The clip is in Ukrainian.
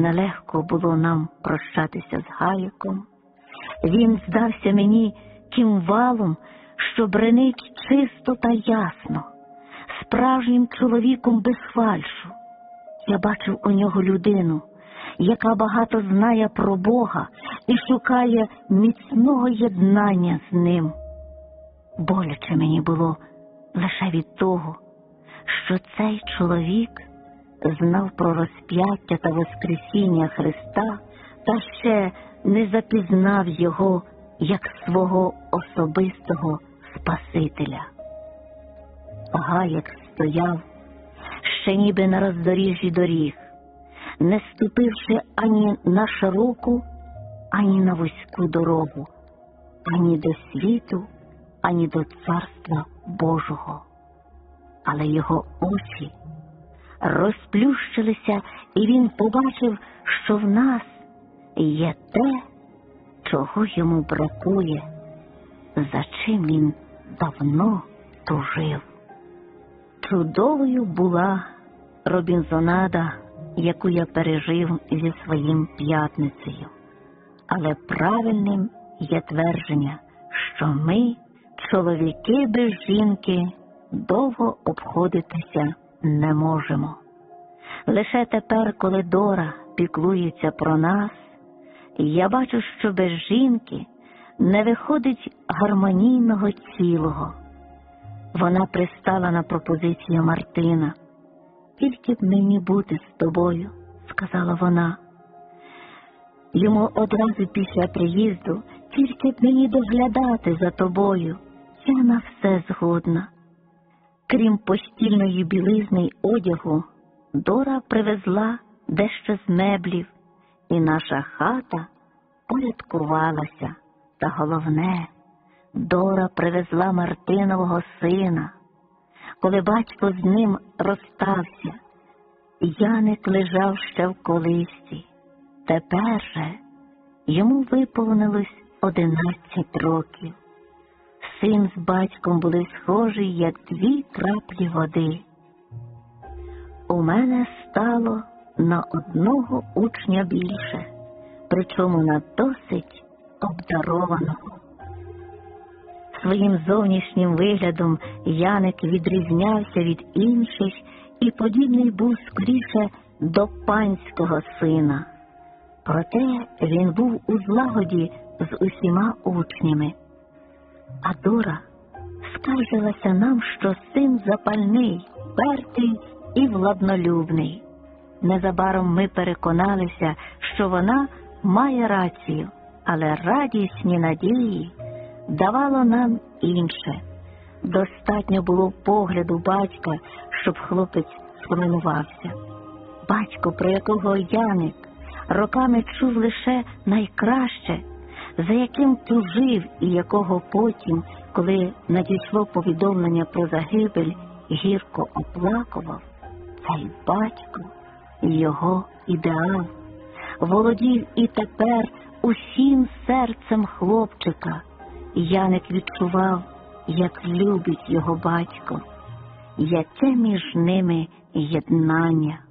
нелегко було нам прощатися з Галіком. Він здався мені кімвалом, що бренить чисто та ясно, справжнім чоловіком без фальшу. Я бачив у нього людину, яка багато знає про Бога і шукає міцного єднання з ним. Боляче мені було лише від того, що цей чоловік знав про розп'яття та воскресіння Христа та ще не запізнав його як свого особистого Спасителя. Галік стояв, ще ніби на роздоріжжі доріг, не ступивши ані на широку, ані на вузьку дорогу, ані до світу, ані до Царства Божого. Але його очі розплющилися, і він побачив, що в нас є те, чого йому бракує, за чим він давно тужив. Чудовою була робінзонада, яку я пережив зі своїм П'ятницею. Але правильним є твердження, що ми, чоловіки без жінки, довго обходитися не можемо. Лише тепер, коли Дора піклується про нас, я бачу, що без жінки не виходить гармонійного цілого. Вона пристала на пропозицію Мартина. «Тільки б мені бути з тобою», – сказала вона. Йому одразу після приїзду: «Тільки б мені доглядати за тобою, я на все згодна». Крім постільної білизни й одягу, Дора привезла дещо з меблів, і наша хата порядкувалася. Та головне, Дора привезла Мартинового сина. Коли батько з ним розстався, Яник лежав ще в колисці. Тепер же йому виповнилось 11 років. Син з батьком були схожі, як 2 краплі води. У мене стало на одного учня більше, причому на досить обдарованого. Своїм зовнішнім виглядом Яник відрізнявся від інших і подібний був скоріше до панського сина. Проте він був у злагоді з усіма учнями. А Дора скаржилася нам, що син запальний, пертий і владнолюбний. Незабаром ми переконалися, що вона має рацію, але радісні надії давало нам інше. Достатньо було погляду батька, щоб хлопець схвилювався. Батько, про якого Яник роками чув лише найкраще, за яким тужив і якого потім, коли надійшло повідомлення про загибель, гірко оплакував, цей батько і його ідеал володів і тепер усім серцем хлопчика. Яник відчував, як любить його батько, яке між ними єднання.